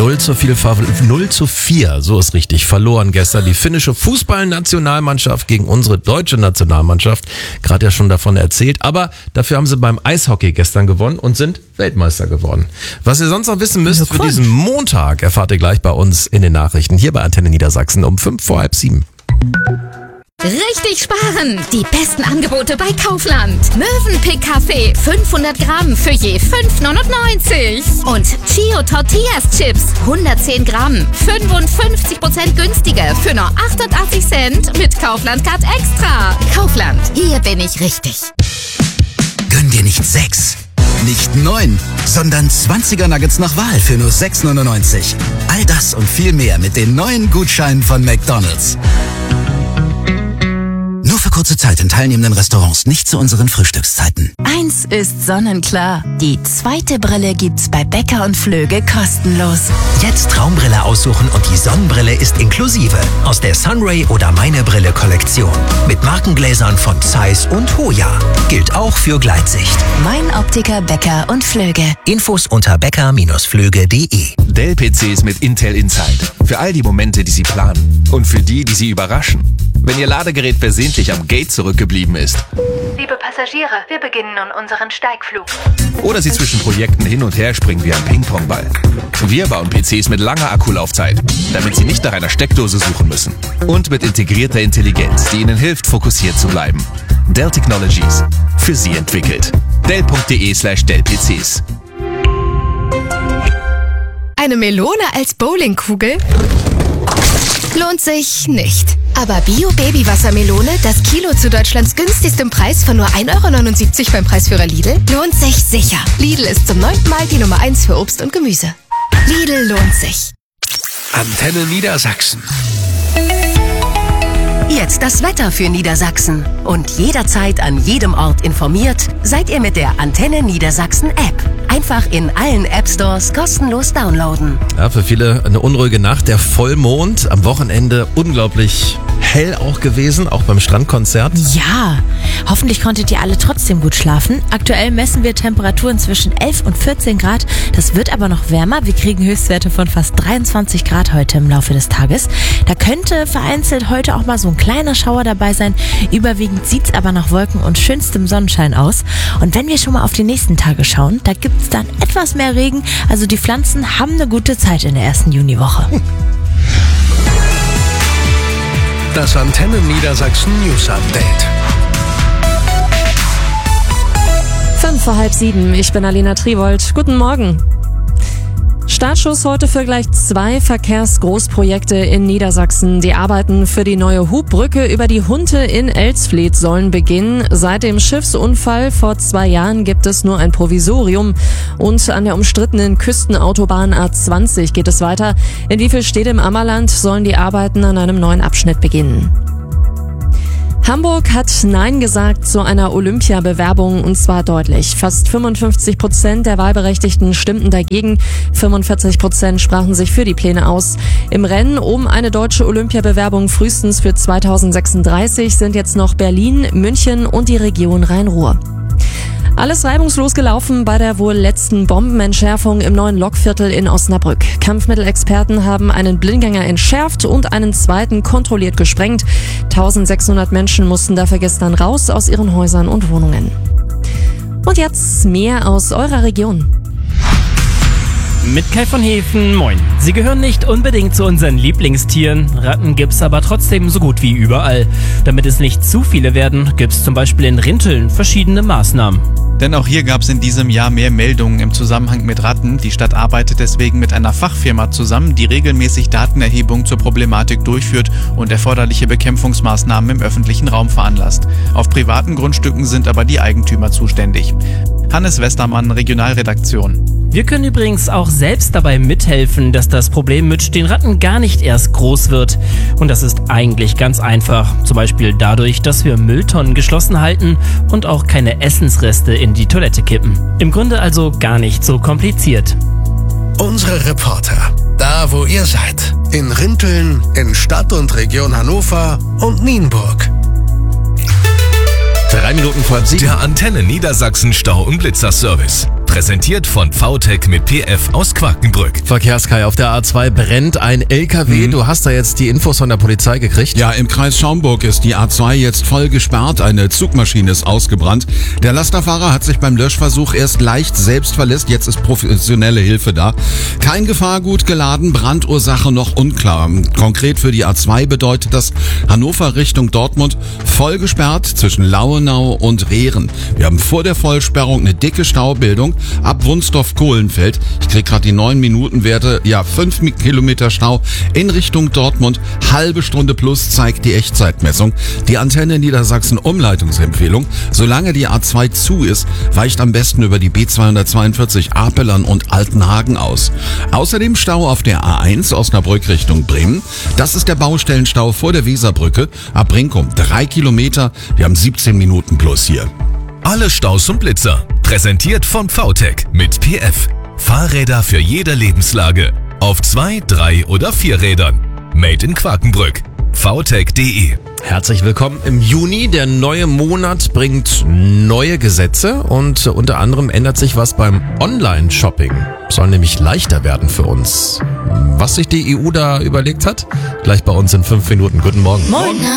0:4, so ist richtig, verloren gestern die finnische Fußballnationalmannschaft gegen unsere deutsche Nationalmannschaft. Gerade ja schon davon erzählt, aber dafür haben sie beim Eishockey gestern gewonnen und sind Weltmeister geworden. Was ihr sonst noch wissen müsst für diesen Montag, erfahrt ihr gleich bei uns in den Nachrichten hier bei Antenne Niedersachsen um 6:55. Richtig sparen! Die besten Angebote bei Kaufland. Mövenpick Kaffee 500 Gramm für je 5,99. Und Chio Tortillas Chips 110 Gramm 55% günstiger für nur 88 Cent mit Kaufland Card Extra. Kaufland, hier bin ich richtig. Gönn dir nicht 6, nicht 9, sondern 20er Nuggets nach Wahl für nur 6,99. All das und viel mehr mit den neuen Gutscheinen von McDonald's. Nur für kurze Zeit in teilnehmenden Restaurants, nicht zu unseren Frühstückszeiten. Eins ist sonnenklar. Die zweite Brille gibt's bei Becker und Flöge kostenlos. Jetzt Traumbrille aussuchen und die Sonnenbrille ist inklusive. Aus der Sunray oder Meine Brille Kollektion. Mit Markengläsern von Zeiss und Hoya. Gilt auch für Gleitsicht. Mein Optiker Becker und Flöge. Infos unter becker-flöge.de. Dell-PCs mit Intel Inside. Für all die Momente, die Sie planen. Und für die, die Sie überraschen. Wenn Ihr Ladegerät versehentlich am Gate zurückgeblieben ist. Liebe Passagiere, wir beginnen nun unseren Steigflug. Oder Sie zwischen Projekten hin und her springen wie ein Ping-Pong-Ball. Wir bauen PCs mit langer Akkulaufzeit, damit Sie nicht nach einer Steckdose suchen müssen. Und mit integrierter Intelligenz, die Ihnen hilft, fokussiert zu bleiben. Dell Technologies. Für Sie entwickelt. Dell.de/Dell-PCs. Eine Melone als Bowlingkugel? Lohnt sich nicht. Aber Bio-Baby-Wassermelone, das Kilo zu Deutschlands günstigstem Preis von nur 1,79 € beim Preisführer Lidl, lohnt sich sicher. Lidl ist zum 9. Mal die Nummer 1 für Obst und Gemüse. Lidl lohnt sich. Antenne Niedersachsen. Jetzt das Wetter für Niedersachsen. Und jederzeit an jedem Ort informiert, seid ihr mit der Antenne Niedersachsen App. Einfach in allen App-Stores kostenlos downloaden. Ja, für viele eine unruhige Nacht. Der Vollmond am Wochenende unglaublich hell auch gewesen, auch beim Strandkonzert. Ja, hoffentlich konntet ihr alle trotzdem gut schlafen. Aktuell messen wir Temperaturen zwischen 11 und 14 Grad. Das wird aber noch wärmer. Wir kriegen Höchstwerte von fast 23 Grad heute im Laufe des Tages. Da könnte vereinzelt heute auch mal so ein kleiner Schauer dabei sein. Überwiegend sieht es aber nach Wolken und schönstem Sonnenschein aus. Und wenn wir schon mal auf die nächsten Tage schauen, da gibt es dann etwas mehr Regen. Also die Pflanzen haben eine gute Zeit in der ersten Juniwoche. Das Antenne Niedersachsen News Update. 6:55, ich bin Alena Triwold. Guten Morgen. Startschuss heute für gleich 2 Verkehrsgroßprojekte in Niedersachsen. Die Arbeiten für die neue Hubbrücke über die Hunte in Elsfleth sollen beginnen. Seit dem Schiffsunfall vor 2 Jahren gibt es nur ein Provisorium. Und an der umstrittenen Küstenautobahn A20 geht es weiter. In Wiefelstedt im Ammerland sollen die Arbeiten an einem neuen Abschnitt beginnen. Hamburg hat Nein gesagt zu einer Olympiabewerbung, und zwar deutlich. Fast 55% der Wahlberechtigten stimmten dagegen, 45% sprachen sich für die Pläne aus. Im Rennen um eine deutsche Olympiabewerbung frühestens für 2036 sind jetzt noch Berlin, München und die Region Rhein-Ruhr. Alles reibungslos gelaufen bei der wohl letzten Bombenentschärfung im neuen Lokviertel in Osnabrück. Kampfmittelexperten haben einen Blindgänger entschärft und einen zweiten kontrolliert gesprengt. 1600 Menschen mussten dafür gestern raus aus ihren Häusern und Wohnungen. Und jetzt mehr aus eurer Region. Mit Kai von Hefen, moin. Sie gehören nicht unbedingt zu unseren Lieblingstieren. Ratten gibt's aber trotzdem so gut wie überall. Damit es nicht zu viele werden, gibt's zum Beispiel in Rinteln verschiedene Maßnahmen. Denn auch hier gab es in diesem Jahr mehr Meldungen im Zusammenhang mit Ratten. Die Stadt arbeitet deswegen mit einer Fachfirma zusammen, die regelmäßig Datenerhebung zur Problematik durchführt und erforderliche Bekämpfungsmaßnahmen im öffentlichen Raum veranlasst. Auf privaten Grundstücken sind aber die Eigentümer zuständig. Hannes Westermann, Regionalredaktion. Wir können übrigens auch selbst dabei mithelfen, dass das Problem mit den Ratten gar nicht erst groß wird. Und das ist eigentlich ganz einfach. Zum Beispiel dadurch, dass wir Mülltonnen geschlossen halten und auch keine Essensreste in die Toilette kippen. Im Grunde also gar nicht so kompliziert. Unsere Reporter, da wo ihr seid. In Rinteln, in Stadt und Region Hannover und Nienburg. 3 Minuten vor 7. Der Antenne Niedersachsen Stau- und Blitzerservice. Präsentiert von VTech mit PF aus Quakenbrück. Verkehrskai, auf der A2 brennt ein LKW. Du hast da jetzt die Infos von der Polizei gekriegt? Ja, im Kreis Schaumburg ist die A2 jetzt voll gesperrt. Eine Zugmaschine ist ausgebrannt. Der Lasterfahrer hat sich beim Löschversuch erst leicht selbst verletzt. Jetzt ist professionelle Hilfe da. Kein Gefahrgut geladen, Brandursache noch unklar. Konkret für die A2 bedeutet das Hannover Richtung Dortmund voll gesperrt zwischen Lauenau und Rehren. Wir haben vor der Vollsperrung eine dicke Staubildung ab Wunsdorf-Kohlenfeld. Ich krieg gerade die 9-Minuten-Werte. Ja, 5 Kilometer Stau in Richtung Dortmund. Halbe Stunde plus zeigt die Echtzeitmessung. Die Antenne Niedersachsen Umleitungsempfehlung. Solange die A2 zu ist, weicht am besten über die B242 Apelern und Altenhagen aus. Außerdem Stau auf der A1 Osnabrück Richtung Bremen. Das ist der Baustellenstau vor der Weserbrücke. Ab Brinkum 3 Kilometer. Wir haben 17 Minuten plus hier. Alle Staus und Blitzer. Präsentiert von VTech mit PF. Fahrräder für jede Lebenslage. Auf 2, 3 oder 4 Rädern. Made in Quakenbrück. VTech.de. Herzlich willkommen im Juni. Der neue Monat bringt neue Gesetze und unter anderem ändert sich was beim Online-Shopping. Soll nämlich leichter werden für uns. Was sich die EU da überlegt hat? Gleich bei uns in 5 Minuten. Guten Morgen. Moin.